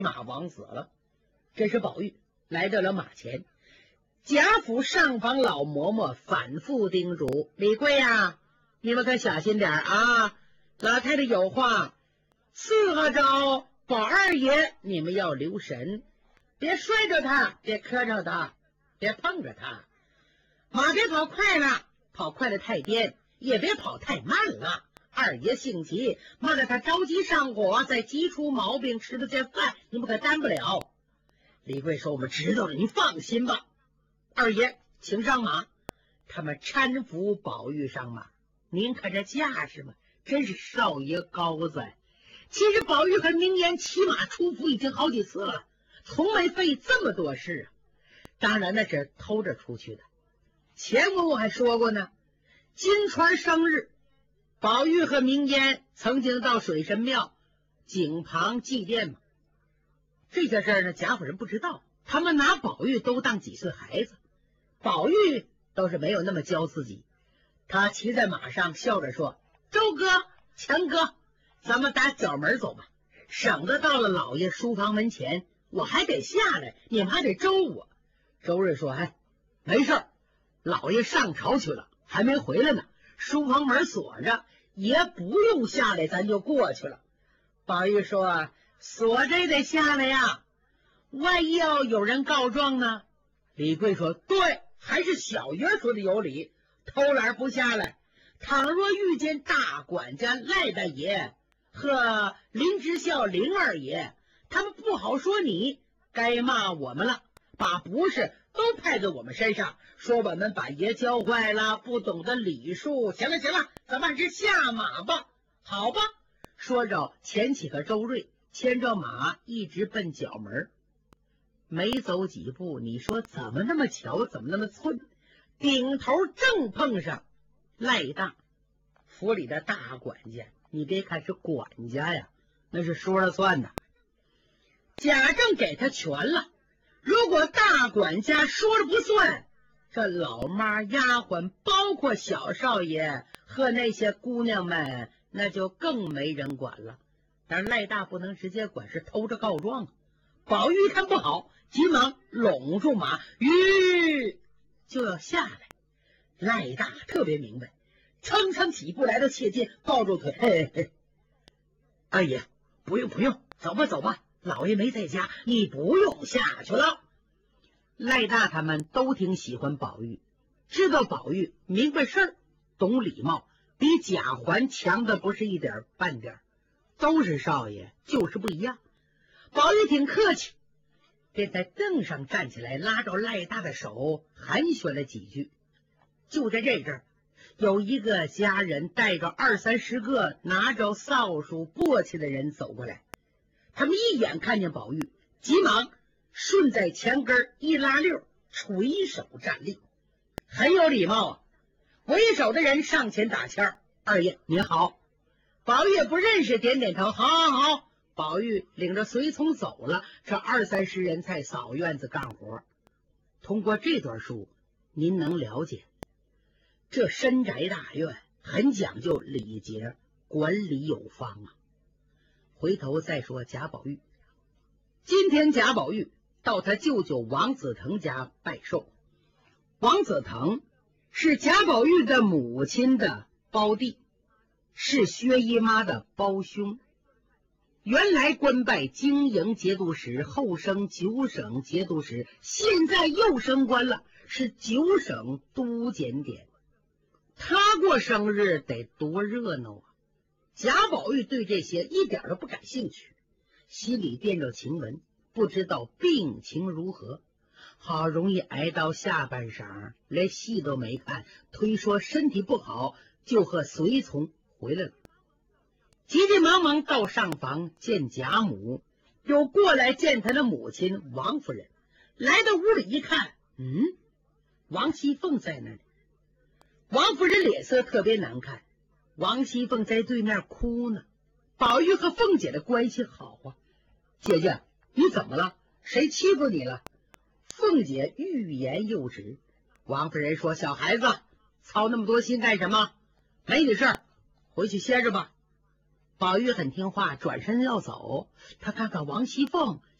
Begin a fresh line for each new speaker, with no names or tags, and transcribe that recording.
马王死了。这时宝玉来到了马前，贾府上房老嬷嬷反复叮嘱：李贵呀，你们可小心点啊，老太太有话，伺候着宝二爷，你们要留神，别摔着他，别磕着他，别碰着他，马别跑快了，跑快了太颠，也别跑太慢了。二爷性急，骂得他着急上火，再急出毛病，吃不见饭，你们可担不了。李贵说：我们知道了，您放心吧。二爷请上马。他们搀扶宝玉上马。您看这架势嘛，真是少爷高在。其实宝玉和明言骑马出府已经好几次了，从没费这么多事啊。当然那是偷着出去的。前文我还说过呢，金钏生日，宝玉和明烟曾经到水神庙井旁祭奠嘛。这些事儿呢，贾府人不知道，他们拿宝玉都当几岁孩子。宝玉倒是没有那么教自己，他骑在马上笑着说：周哥、强哥，咱们打角门走吧，省得到了老爷书房门前，我还得下来，你们还得周我。周瑞说：哎，没事儿，老爷上朝去了，还没回来呢，书房门锁着，爷不用下来，咱就过去了。宝玉说：锁着也得下来呀，万一要有人告状呢？李贵说：对，还是小爷说的有理，偷懒不下来，倘若遇见大管家赖大爷和林之孝林二爷，他们不好说你，该骂我们了，把不是都派在我们身上，说我们把爷教坏了，不懂得礼数。行了行了，咱们还是下马吧。好吧。说着钱起和周瑞牵着马一直奔角门，没走几步，你说怎么那么巧，怎么那么寸，顶头正碰上赖大，府里的大管家。你别看是管家呀，那是说了算的。贾政给他权了，如果大管家说了不算，这老妈丫鬟包括小少爷和那些姑娘们，那就更没人管了。但是赖大不能直接管，是偷着告状啊。宝玉看不好，急忙拢住马，吁就要下来。赖大特别明白，蹭蹭几步来到切近，抱住腿：嘿嘿，二爷不用不用，走吧走吧，老爷没在家，你不用下去了。赖大他们都挺喜欢宝玉，知道宝玉明白事儿，懂礼貌，比贾环强的不是一点半点，都是少爷，就是不一样。宝玉挺客气，便在凳上站起来，拉着赖大的手寒暄了几句。就在这阵儿，有一个家人带着20-30个拿着扫帚簸箕的人走过来，他们一眼看见宝玉，急忙顺在墙根一拉溜，垂手站立，很有礼貌啊。为首的人上前打签儿：二爷您好。宝玉也不认识，点点头：好好好。宝玉领着随从走了，这20-30人才扫院子干活。通过这段书，您能了解这深宅大院很讲究礼节，管理有方啊。回头再说贾宝玉。今天贾宝玉到他舅舅王子腾家拜寿。王子腾是贾宝玉的母亲的胞弟，是薛姨妈的胞兄。原来官拜京营节度使，后升9省节度使，现在又升官了，是9省都检点。他过生日得多热闹啊！贾宝玉对这些一点都不感兴趣，心里惦着晴雯，不知道病情如何。好容易挨到下半晌，连戏都没看，推说身体不好，就和随从回来了。急急忙忙到上房见贾母，又过来见他的母亲王夫人。来到屋里一看，王熙凤在那里。王夫人脸色特别难看，王熙凤在对面哭呢。宝玉和凤姐的关系好啊。姐姐你怎么了？谁欺负你了？凤姐欲言又止。王夫人说：小孩子操那么多心干什么？没你事儿，回去歇着吧。 宝玉很听话，转身要走。他看看王熙凤，